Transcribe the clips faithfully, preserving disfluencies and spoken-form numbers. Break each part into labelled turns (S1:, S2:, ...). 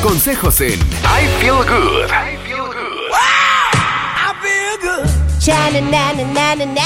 S1: Consejos en I Feel Good. I Feel Good.
S2: I feel good. Cha-na-na-na-na-na.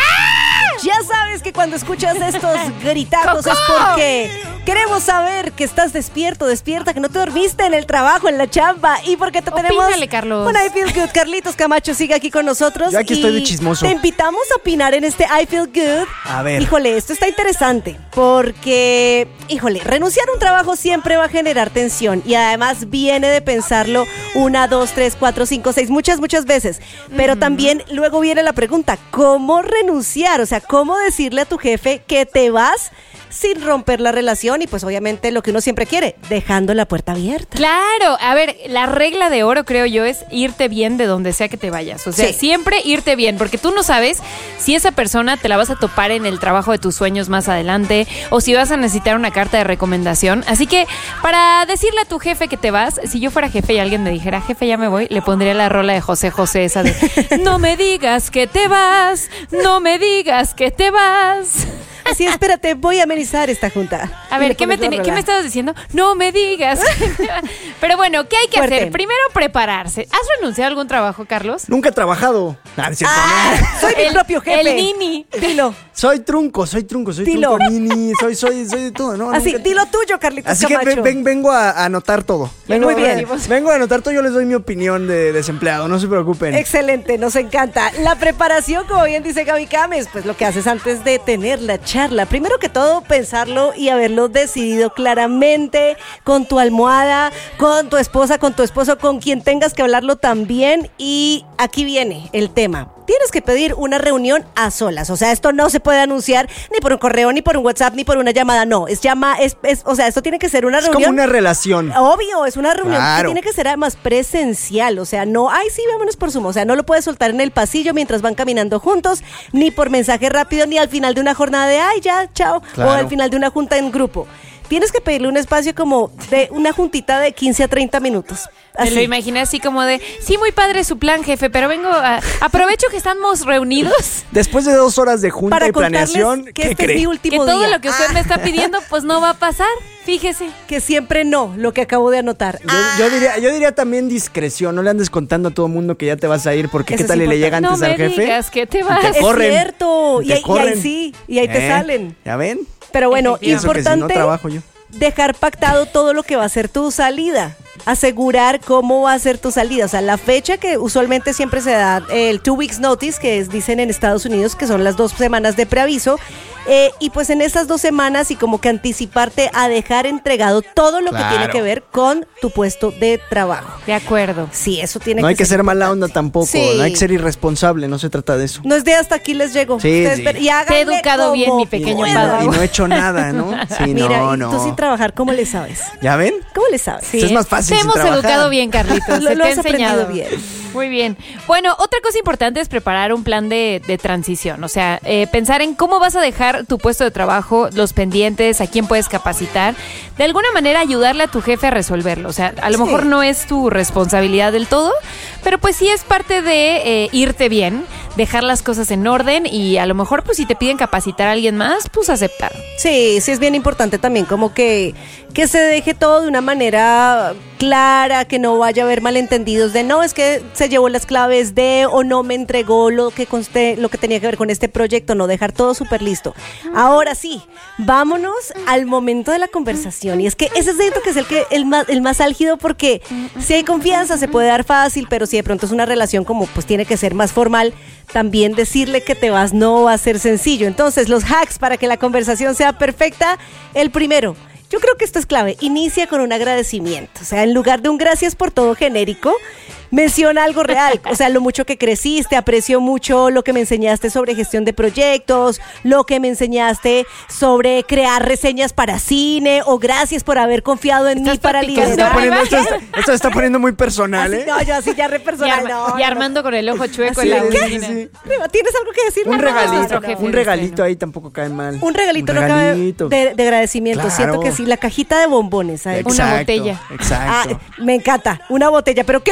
S2: Ya sabes que cuando escuchas estos gritados es porque queremos saber que estás despierto, despierta, que no te dormiste en el trabajo, en la chamba y porque te tenemos...
S3: Opínale, Carlos.
S2: Bueno, I Feel Good. Carlitos Camacho sigue aquí con nosotros.
S4: Yo aquí
S2: y
S4: estoy de chismoso.
S2: Te invitamos a opinar en este I Feel Good.
S4: A ver.
S2: Híjole, esto está interesante porque, híjole, renunciar a un trabajo siempre va a generar tensión y además viene de pensarlo una, dos, tres, cuatro, cinco, seis, muchas, muchas veces. Pero uh-huh. también luego viene la pregunta, ¿cómo renunciar? O sea, ¿cómo decirle a tu jefe que te vas sin romper la relación? Y pues obviamente lo que uno siempre quiere, dejando la puerta abierta.
S3: Claro, a ver, la regla de oro creo yo es irte bien de donde sea que te vayas. O sea,
S2: sí.
S3: siempre irte bien, porque tú no sabes si esa persona te la vas a topar en el trabajo de tus sueños más adelante o si vas a necesitar una carta de recomendación. Así que para decirle a tu jefe que te vas, si yo fuera jefe y alguien me dijera, jefe, ya me voy, le pondría la rola de José José, esa de no me digas que te vas, no me digas que te vas.
S2: Así, espérate, voy a amenizar esta junta.
S3: A ver, ¿qué me, ten- ¿qué me estabas diciendo? No me digas. Pero bueno, ¿qué hay que
S2: Fuerte.
S3: hacer? Primero, prepararse. ¿Has renunciado a algún trabajo, Carlos?
S4: Nunca he trabajado. Ah, ¿cierto?
S2: Ah, soy mi
S3: El-
S2: propio jefe.
S3: el nini.
S2: Dilo.
S4: Soy trunco, soy trunco, soy
S2: Dilo.
S4: trunco, nini, soy, soy, soy de todo, ¿no?
S2: Así,
S4: Nunca-
S2: dilo tuyo, Carlitos
S4: Así que
S2: Camacho.
S4: ven- ven- vengo a, a anotar todo. Vengo,
S2: Muy bien.
S4: Vengo a anotar todo, yo les doy mi opinión de desempleado, no se preocupen.
S2: Excelente, nos encanta. La preparación, como bien dice Gaby Cames, pues lo que haces antes de tener la charla. Primero que todo, pensarlo y haberlo decidido claramente con tu almohada, con tu esposa, con tu esposo, con quien tengas que hablarlo también. Y aquí viene el tema. Tienes que pedir una reunión a solas. O sea, esto no se puede anunciar ni por un correo, ni por un WhatsApp, ni por una llamada. No, es llama, es, es o sea, esto tiene que ser una
S4: Es
S2: reunión.
S4: como una relación.
S2: Obvio, es una reunión
S4: Claro.
S2: que tiene que ser además presencial, o sea, no, ay sí, vámonos por Zoom, o sea, no lo puedes soltar en el pasillo mientras van caminando juntos, ni por mensaje rápido, ni al final de una jornada de, ay ya, chao,
S4: Claro.
S2: o al final de una junta en grupo. Tienes que pedirle un espacio como de una juntita de quince a treinta minutos.
S3: Me
S2: Así.
S3: lo imaginé así como de, sí, muy padre su plan, jefe, pero vengo a... Aprovecho que estamos reunidos.
S4: Después de dos horas de junta
S2: Para
S4: y planeación,
S2: contarles que
S4: ¿qué
S2: este es
S4: cree?
S2: mi
S3: Que
S2: último
S3: todo
S2: día.
S3: lo que usted
S2: Ah,
S3: me está pidiendo, pues no va a pasar. Fíjese.
S2: que siempre no, lo que acabo de anotar.
S4: Yo, yo diría, yo diría también discreción, no le andes contando a todo el mundo que ya te vas a ir, porque
S2: Eso
S4: qué tal
S2: es
S4: y le llega
S2: importante.
S4: antes
S3: No
S4: al
S3: me
S4: jefe.
S3: digas que te
S4: y
S3: vas.
S4: te
S2: Es
S4: corren,
S2: cierto,
S4: y
S2: y,
S4: te
S2: ahí, y ahí
S4: corren.
S2: sí, y ahí te
S4: ¿Eh?
S2: salen.
S4: ¿Ya ven?
S2: Pero bueno,
S4: Eso que si no
S2: importante
S4: trabajo yo.
S2: dejar pactado todo lo que va a ser tu salida. Asegurar cómo va a ser tu salida. O sea, la fecha que usualmente siempre se da, el two weeks notice, que es, dicen en Estados Unidos, que son las dos semanas de preaviso. Eh, y pues en esas dos semanas y como que anticiparte a dejar entregado todo lo
S4: Claro.
S2: que tiene que ver con tu puesto de trabajo.
S3: De acuerdo.
S2: Sí, eso tiene
S4: No
S2: que
S4: hay que ser mala
S2: importante.
S4: onda tampoco,
S2: Sí.
S4: no hay que ser irresponsable, no se trata de eso.
S2: No es de hasta aquí les llego.
S4: Sí,
S2: Ustedes
S4: sí.
S2: ver- y háganle
S3: Te he educado
S2: como
S3: bien, mi
S4: Y,
S3: pequeño
S4: y
S3: padre.
S4: no, y no he hecho nada, ¿no? Sí,
S2: Mira,
S4: no,
S2: y
S4: no.
S2: tú sin trabajar, ¿cómo le sabes?
S4: ¿Ya ven?
S2: ¿Cómo le sabes?
S3: Sí.
S4: Es más fácil
S3: Te
S4: sin
S3: hemos
S4: trabajar.
S3: educado bien, Carlitos.
S2: Lo-
S3: Se
S2: lo
S3: te he
S2: has aprendido
S3: enseñado
S2: bien.
S3: Muy bien. Bueno, otra cosa importante es preparar un plan de, de transición. O sea, eh, pensar en cómo vas a dejar tu puesto de trabajo, los pendientes, a quién puedes capacitar. De alguna manera ayudarle a tu jefe a resolverlo. O sea, a lo
S2: Sí.
S3: mejor no es tu responsabilidad del todo, pero pues sí es parte de eh, irte bien, dejar las cosas en orden y a lo mejor pues si te piden capacitar a alguien más, pues aceptar.
S2: Sí, sí es bien importante también como que, que se deje todo de una manera clara, que no vaya a haber malentendidos de no, es que se llevó las claves de o no me entregó lo que conste, lo que tenía que ver con este proyecto, no, dejar todo súper listo. Ahora sí, vámonos al momento de la conversación y es que ese siento que es el que el más, el más álgido porque si hay confianza se puede dar fácil, pero si de pronto es una relación como pues tiene que ser más formal, también decirle que te vas no va a ser sencillo. Entonces, los hacks para que la conversación sea perfecta, el primero, yo creo que esto es clave, inicia con un agradecimiento, o sea, en lugar de un gracias por todo genérico, menciona algo real, o sea, lo mucho que creciste, aprecio mucho lo que me enseñaste sobre gestión de proyectos, lo que me enseñaste sobre crear reseñas para cine, o gracias por haber confiado en mí
S3: Estás
S2: para
S3: practicando.
S4: Está
S2: liderar.
S4: poniendo, esto, está- esto se está poniendo muy personal,
S2: Así,
S4: ¿eh?
S2: no, yo así ya re
S3: Y,
S2: personal,
S3: Arma-
S2: no,
S3: y
S2: no.
S3: Armando con el ojo chueco
S2: Así
S3: en la
S2: de, ¿qué?
S3: oficina.
S4: Sí, sí.
S2: ¿Tienes algo que decir?
S4: Un
S2: Armando?
S4: regalito,
S3: nuestro jefe
S4: un
S3: de
S4: regalito
S3: estreno.
S4: ahí tampoco cae mal.
S2: Un regalito, no cabe
S4: regalito.
S2: de, de agradecimiento.
S4: Claro.
S2: Siento que sí, la cajita de bombones. ¿sabes?
S3: Una botella.
S2: Ah,
S4: Exacto.
S2: me encanta, una botella. Pero ¿qué más, Gaby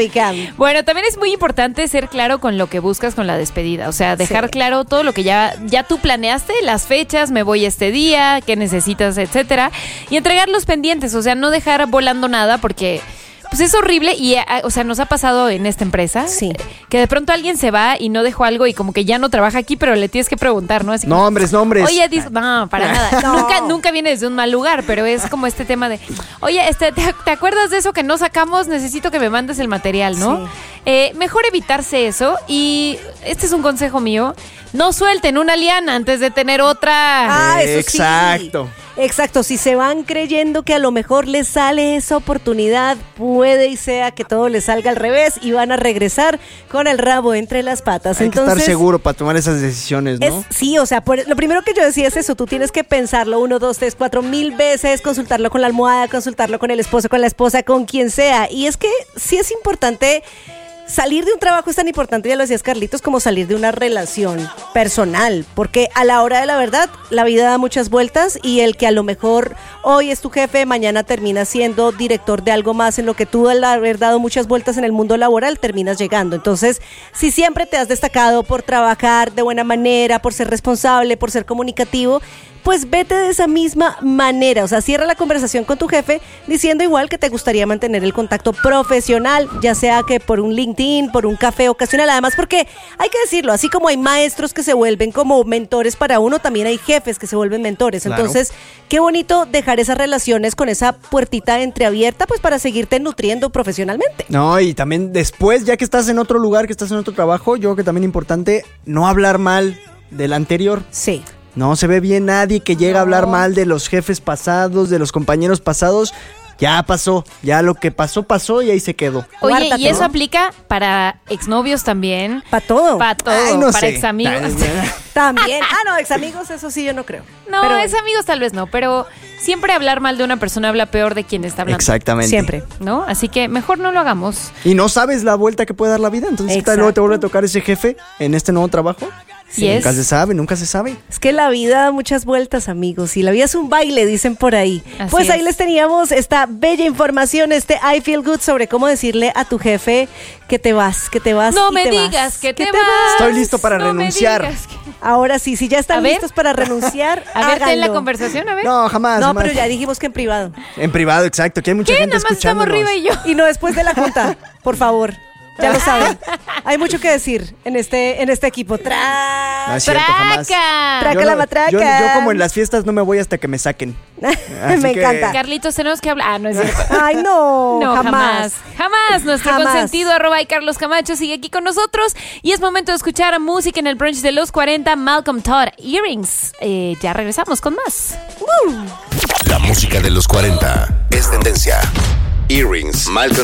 S2: Cam.
S3: Bueno, también es muy importante ser claro con lo que buscas con la despedida. O sea, dejar
S2: Sí.
S3: claro todo lo que ya, ya tú planeaste, las fechas, me voy este día, qué necesitas, etcétera. Y entregar los pendientes, o sea, no dejar volando nada porque... Pues es horrible y, o sea, nos ha pasado en esta empresa
S2: Sí.
S3: que de pronto alguien se va y no dejó algo y como que ya no trabaja aquí, pero le tienes que preguntar, ¿no? Así como,
S4: Nombres, nombres.
S3: Oye, dis- no, para nada.
S2: No.
S3: Nunca, nunca viene desde un mal lugar, pero es como este tema de, oye, este, ¿te, te acuerdas de eso que no sacamos? Necesito que me mandes el material, ¿no?
S2: Sí.
S3: Eh, mejor evitarse eso y este es un consejo mío, no suelten una liana antes de tener otra.
S2: Ah, eso sí.
S4: Exacto.
S2: Exacto, si se van creyendo que a lo mejor les sale esa oportunidad, puede y sea que todo les salga al revés y van a regresar con el rabo entre las patas.
S4: Hay que
S2: Entonces,
S4: estar seguro para tomar esas decisiones, ¿no?
S2: es, sí, o sea, por- lo primero que yo decía es eso, tú tienes que pensarlo uno, dos, tres, cuatro mil veces, consultarlo con la almohada, consultarlo con el esposo, con la esposa, con quien sea. Y es que sí es importante. Salir de un trabajo es tan importante, ya lo decías Carlitos, como salir de una relación personal, porque a la hora de la verdad la vida da muchas vueltas y el que a lo mejor hoy es tu jefe, mañana termina siendo director de algo más en lo que tú al haber dado muchas vueltas en el mundo laboral terminas llegando. Entonces, si siempre te has destacado por trabajar de buena manera, por ser responsable, por ser comunicativo, pues vete de esa misma manera, o sea, cierra la conversación con tu jefe diciendo igual que te gustaría mantener el contacto profesional, ya sea que por un LinkedIn, por un café ocasional, además porque hay que decirlo, así como hay maestros que se vuelven como mentores para uno, también hay jefes que se vuelven mentores,
S4: Claro.
S2: entonces qué bonito dejar esas relaciones con esa puertita entreabierta, pues para seguirte nutriendo profesionalmente.
S4: No, y también después, ya que estás en otro lugar, que estás en otro trabajo, yo creo que también es importante no hablar mal del anterior.
S2: Sí.
S4: No se ve bien nadie que llega a hablar mal de los jefes pasados, de los compañeros pasados. Ya pasó, ya lo que pasó, pasó y ahí se quedó.
S3: Oye,
S2: Guárdatelo.
S3: y eso aplica para exnovios también,
S2: Para todo.
S3: para todo,
S4: Ay, no
S3: para
S4: sé.
S3: examigos.
S2: También. Ah, no, ex amigos, eso sí yo no creo.
S3: No,
S2: Pero
S3: ex amigos tal vez no, pero siempre hablar mal de una persona habla peor de quien está hablando.
S4: Exactamente.
S2: siempre.
S3: ¿No? Así que mejor no lo hagamos.
S4: Y no sabes la vuelta que puede dar la vida. Entonces, ¿qué tal
S2: Exacto.
S4: luego te vuelve a tocar ese jefe en este nuevo trabajo?
S3: Sí.
S4: Nunca
S3: Yes.
S4: se sabe, nunca se sabe.
S2: Es que la vida da muchas vueltas, amigos, y la vida es un baile, dicen por ahí.
S3: Así
S2: Pues ahí
S3: es.
S2: les teníamos esta bella información, este I Feel Good sobre cómo decirle a tu jefe que te vas, que te vas
S3: No
S2: y
S3: me
S2: te
S3: digas
S2: vas,
S3: que te,
S2: te
S3: vas.
S4: Estoy listo para
S3: No me
S4: renunciar.
S3: digas que-
S2: Ahora sí, si ya
S3: A
S2: están
S3: ver.
S2: listos para renunciar,
S3: A ver, ten la
S2: háganlo.
S3: conversación, a ver.
S4: No, jamás.
S2: No,
S4: jamás.
S2: pero ya dijimos que en privado.
S4: En privado, exacto, que hay mucha
S3: ¿Qué?
S4: gente
S3: Nada más estamos
S4: escuchándonos.
S3: Riva y yo.
S2: Y no después de la junta, por favor. Ya lo saben. Hay mucho que decir en este, en este equipo.
S4: No
S2: ¡Tra!
S4: es cierto, jamás.
S3: ¡Traca!
S2: Traca
S4: Yo
S2: la
S4: no-
S2: matraca.
S4: Yo, yo como en las fiestas no me voy hasta que me saquen. Así
S2: Me
S4: que-
S2: encanta.
S3: Carlitos, tenemos que hablar. Ah, no es cierto.
S2: Ay, no,
S3: No,
S2: jamás.
S3: jamás. Jamás. Nuestro
S2: Jamás.
S3: consentido, arroba y Carlos Camacho, sigue aquí con nosotros. Y es momento de escuchar música en el brunch de los cuarenta, Malcolm Todd, Earrings. Eh, ya regresamos con más.
S1: La música de los cuarenta es tendencia. Earrings, Malcolm